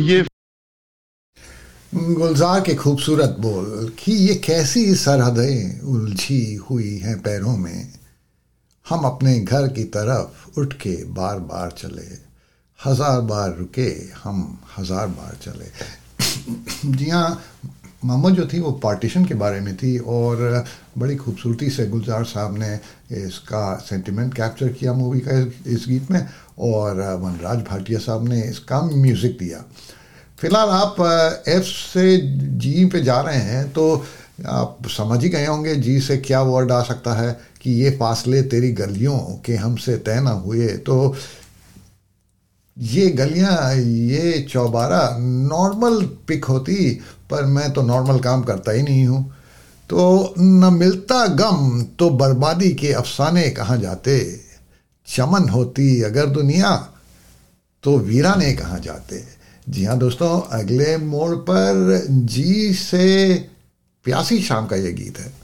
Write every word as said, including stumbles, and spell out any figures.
ये गुलजार के खूबसूरत बोल कि ये कैसी सरहदें उलझी हुई हैं पैरों में, हम अपने घर की तरफ उठ के बार बार चले, हजार बार रुके हम हजार बार चले। जी हाँ, मोहम्मद जो थी वो पार्टीशन के बारे में थी और बड़ी खूबसूरती से गुलजार साहब ने इसका सेंटिमेंट कैप्चर किया मूवी का इस गीत में, और वनराज भाटिया साहब ने इसका म्यूज़िक दिया। फिलहाल आप एफ से जी पे जा रहे हैं तो आप समझ ही गए होंगे जी से क्या वर्ड आ सकता है कि ये फासले तेरी गलियों के हमसे तय ना हुए। तो ये गलियां, ये चौबारा नॉर्मल पिक होती, पर मैं तो नॉर्मल काम करता ही नहीं हूँ। तो न मिलता गम तो बर्बादी के अफसाने कहाँ जाते, चमन होती अगर दुनिया तो वीराने कहाँ जाते। जी हाँ दोस्तों, अगले मोड़ पर जी से प्यासी शाम का ये गीत है।